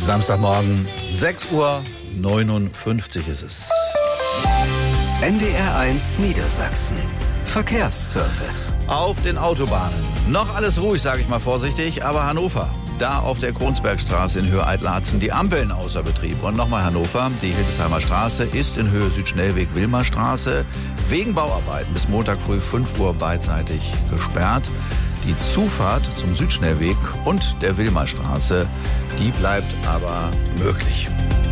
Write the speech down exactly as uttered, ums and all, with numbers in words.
Samstagmorgen, sechs Uhr neunundfünfzig ist es. N D R eins Niedersachsen. Verkehrsservice. Auf den Autobahnen. Noch alles ruhig, sage ich mal vorsichtig, aber Hannover. Da auf der Kronsbergstraße in Höhe Eitlatzen die Ampeln außer Betrieb. Und nochmal Hannover, die Hildesheimer Straße ist in Höhe Südschnellweg Wilmerstraße wegen Bauarbeiten bis Montag früh fünf Uhr beidseitig gesperrt. Die Zufahrt zum Südschnellweg und der Wilmerstraße, die bleibt aber möglich.